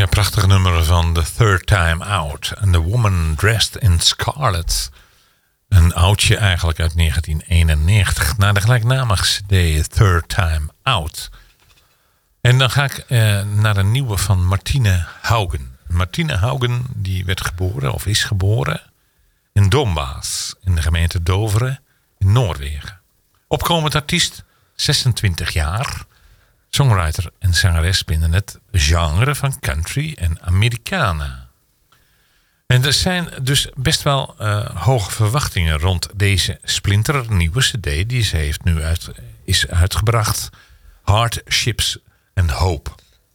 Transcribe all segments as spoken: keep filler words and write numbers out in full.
Ja, prachtig nummer van The Third Time Out. And the Woman Dressed in Scarlet. Een oudje eigenlijk uit negentien eenennegentig. Naar de gelijknamige cd Third Time Out. En dan ga ik eh, naar een nieuwe van Martine Haugen. Martine Haugen die werd geboren, of is geboren, in Dombas. In de gemeente Dovre in Noorwegen. Opkomend artiest, zesentwintig jaar. Songwriter en zangeres binnen het genre van country en Americana. En er zijn dus best wel uh, hoge verwachtingen rond deze splinternieuwe cd die ze heeft nu uit, is uitgebracht. Hardships and Hope.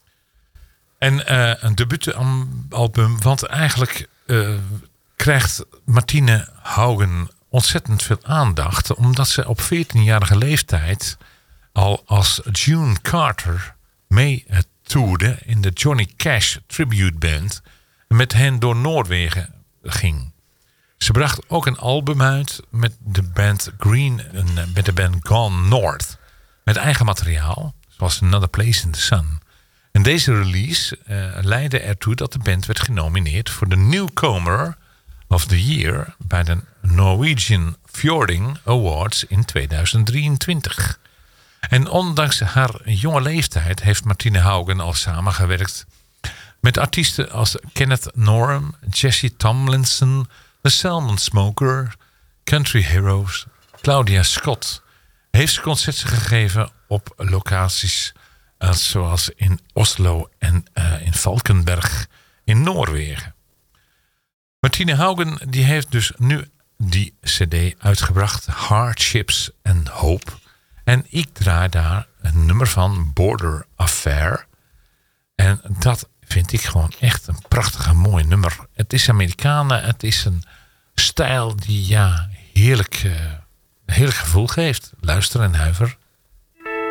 En uh, een debuutalbum, want eigenlijk uh, krijgt Martine Haugen ontzettend veel aandacht, omdat ze op veertienjarige leeftijd al als June Carter mee toerde in de Johnny Cash Tribute Band en met hen door Noorwegen ging. Ze bracht ook een album uit met de band Green, met de band Gone North, met eigen materiaal, zoals Another Place in the Sun. En deze release uh, leidde ertoe dat de band werd genomineerd voor de Newcomer of the Year bij de Norwegian Fjording Awards in tweeduizend drieëntwintig. En ondanks haar jonge leeftijd heeft Martine Haugen al samengewerkt met artiesten als Kenneth Norum, Jesse Tomlinson, The Salmon Smoker, Country Heroes, Claudia Scott. Heeft ze concerten gegeven op locaties uh, zoals in Oslo en uh, in Valkenberg in Noorwegen. Martine Haugen die heeft dus nu die cd uitgebracht, Hardships and Hope. En ik draai daar een nummer van, Border Affair. En dat vind ik gewoon echt een prachtig mooi nummer. Het is Americana, het is een stijl die ja, heerlijk, uh, heerlijk gevoel geeft. Luister en huiver.